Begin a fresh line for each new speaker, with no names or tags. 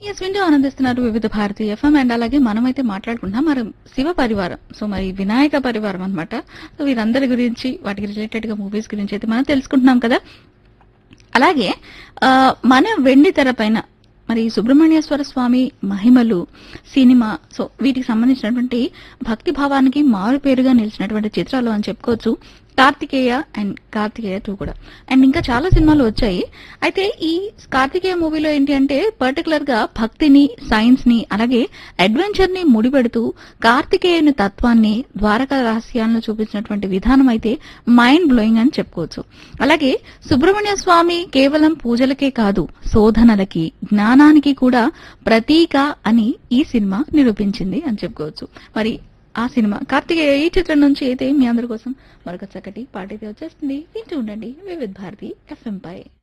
Yes వింటూ ఆనందిస్తున్నారు వివిధ భారతి ఎఫ్ఎం. అండ్ అలాగే మనమైతే మాట్లాడుకుంటున్నాం మరి శివ పరివారం, సో మరి వినాయక పరివారం అనమాట. సో వీరందరి గురించి వాటికి రిలేటెడ్ గా మూవీస్ గురించి అయితే మనం తెలుసుకుంటున్నాం కదా. అలాగే మన వెండి తెర పైన మరి సుబ్రహ్మణ్యేశ్వర స్వామి మహిమలు సినిమా, సో వీటికి సంబంధించినటువంటి భక్తి భావానికి మారు పేరుగా నిలిచినటువంటి చిత్రాలు అని చెప్పుకోవచ్చు కార్తికేయ అండ్ కార్తికేయ 2 కూడా. అండ్ ఇంకా చాలా సినిమాలు వచ్చాయి. అయితే ఈ కార్తికేయ మూవీలో ఏంటి అంటే పర్టికులర్ గా భక్తిని, సైన్స్ ని, అలాగే అడ్వెంచర్ ని ముడిపెడుతూ కార్తికేయుని తత్వాన్ని, ద్వారకా రహస్యాలను చూపించినటువంటి విధానం అయితే మైండ్ బ్లోయింగ్ అని చెప్పుకోవచ్చు. అలాగే సుబ్రహ్మణ్య స్వామి కేవలం పూజలకే కాదు, శోధనలకి, జ్ఞానానికి కూడా ప్రతీక అని ఈ సినిమా నిరూపించింది అని చెప్పుకోవచ్చు. మరి ఆ సినిమా కార్తికేయ ఈ చిత్రం నుంచి అయితే మీ అందరి కోసం మరొక చక్కటి పాట అయితే వచ్చేస్తుంది. వింటూ ఉండండి వివిధ భారతి ఎఫ్ఎం పై.